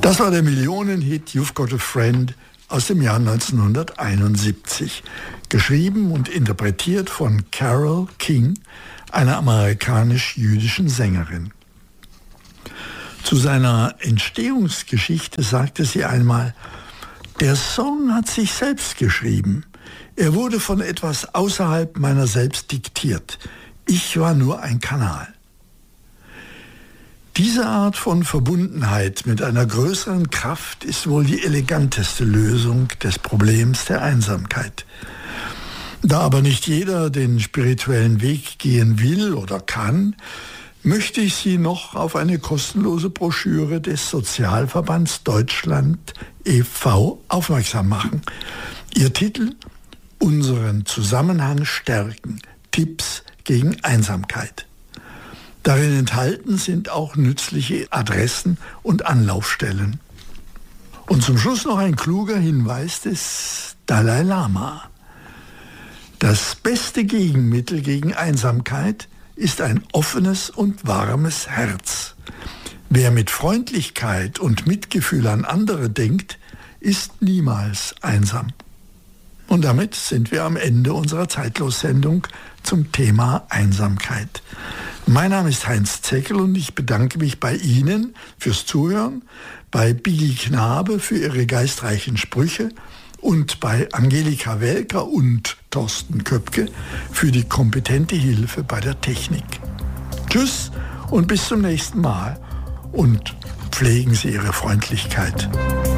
Das war der Millionenhit You've Got a Friend aus dem Jahr 1971, geschrieben und interpretiert von Carole King, einer amerikanisch-jüdischen Sängerin. Zu seiner Entstehungsgeschichte sagte sie einmal: Der Song hat sich selbst geschrieben. Er wurde von etwas außerhalb meiner selbst diktiert. Ich war nur ein Kanal. Diese Art von Verbundenheit mit einer größeren Kraft ist wohl die eleganteste Lösung des Problems der Einsamkeit. Da aber nicht jeder den spirituellen Weg gehen will oder kann, möchte ich Sie noch auf eine kostenlose Broschüre des Sozialverbands Deutschland e.V. aufmerksam machen. Ihr Titel: Unseren Zusammenhang stärken. Tipps gegen Einsamkeit. Darin enthalten sind auch nützliche Adressen und Anlaufstellen. Und zum Schluss noch ein kluger Hinweis des Dalai Lama. Das beste Gegenmittel gegen Einsamkeit ist ein offenes und warmes Herz. Wer mit Freundlichkeit und Mitgefühl an andere denkt, ist niemals einsam. Und damit sind wir am Ende unserer Zeitlos-Sendung zum Thema Einsamkeit. Mein Name ist Heinz Zeckel und ich bedanke mich bei Ihnen fürs Zuhören, bei Biggi Knabe für ihre geistreichen Sprüche und bei Angelika Welker und Thorsten Köpke für die kompetente Hilfe bei der Technik. Tschüss und bis zum nächsten Mal und pflegen Sie Ihre Freundlichkeit.